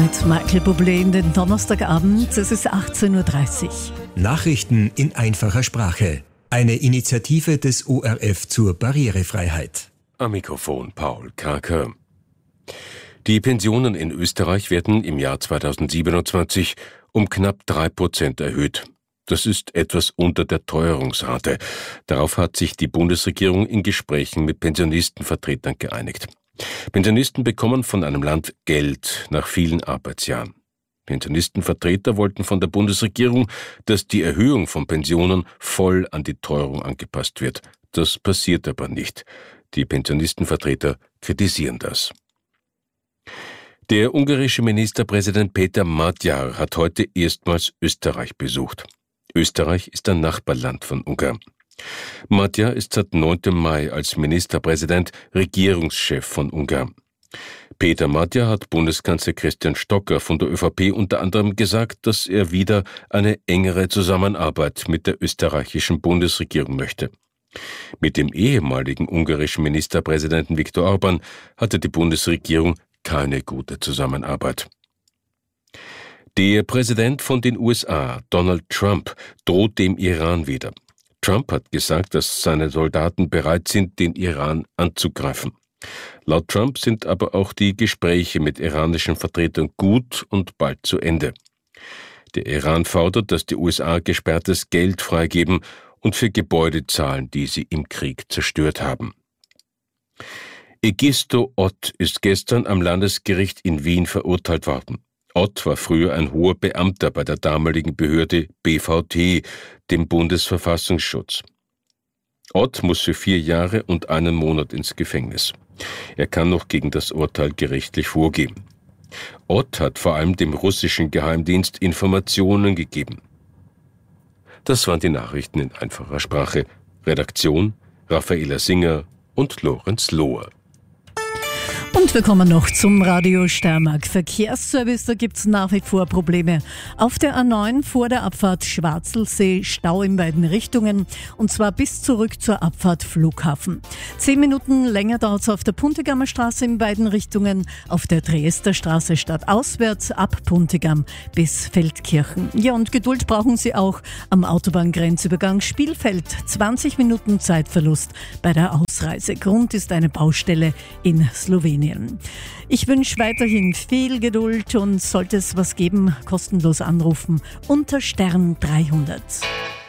mit Michael Bublé in den Donnerstagabend. Es ist 18.30 Uhr. Nachrichten in einfacher Sprache. Eine Initiative des ORF zur Barrierefreiheit. Am Mikrofon Paul Kraker. Die Pensionen in Österreich werden im Jahr 2027 um knapp 3% erhöht. Das ist etwas unter der Teuerungsrate. Darauf hat sich die Bundesregierung in Gesprächen mit Pensionistenvertretern geeinigt. Pensionisten bekommen von einem Land Geld nach vielen Arbeitsjahren. Pensionistenvertreter wollten von der Bundesregierung, dass die Erhöhung von Pensionen voll an die Teuerung angepasst wird. Das passiert aber nicht. Die Pensionistenvertreter kritisieren das. Der ungarische Ministerpräsident Péter Magyar hat heute erstmals Österreich besucht. Österreich ist ein Nachbarland von Ungarn. Magyar ist seit 9. Mai als Ministerpräsident Regierungschef von Ungarn. Péter Magyar hat Bundeskanzler Christian Stocker von der ÖVP unter anderem gesagt, dass er wieder eine engere Zusammenarbeit mit der österreichischen Bundesregierung möchte. Mit dem ehemaligen ungarischen Ministerpräsidenten Viktor Orbán hatte die Bundesregierung keine gute Zusammenarbeit. Der Präsident von den USA, Donald Trump, droht dem Iran wieder. Trump hat gesagt, dass seine Soldaten bereit sind, den Iran anzugreifen. Laut Trump sind aber auch die Gespräche mit iranischen Vertretern gut und bald zu Ende. Der Iran fordert, dass die USA gesperrtes Geld freigeben und für Gebäude zahlen, die sie im Krieg zerstört haben. Egisto Ott ist gestern am Landesgericht in Wien verurteilt worden. Ott war früher ein hoher Beamter bei der damaligen Behörde BVT, dem Bundesverfassungsschutz. Ott muss für 4 Jahre und 1 Monat ins Gefängnis. Er kann noch gegen das Urteil gerichtlich vorgehen. Ott hat vor allem dem russischen Geheimdienst Informationen gegeben. Das waren die Nachrichten in einfacher Sprache. Redaktion Raffaela Singer und Lorenz Lohr. Und wir kommen noch zum Radio Steiermark Verkehrsservice. Da gibt es nach wie vor Probleme. Auf der A9 vor der Abfahrt Schwarzelsee Stau in beiden Richtungen und zwar bis zurück zur Abfahrt Flughafen. 10 Minuten länger dauert es auf der Puntigammer Straße in beiden Richtungen, auf der Triester Straße stadtauswärts ab Puntigam bis Feldkirchen. Ja, und Geduld brauchen Sie auch am Autobahngrenzübergang Spielfeld. 20 Minuten Zeitverlust bei der Ausreise. Grund ist eine Baustelle in Slowenien. Ich wünsche weiterhin viel Geduld und sollte es was geben, kostenlos anrufen unter Stern 300.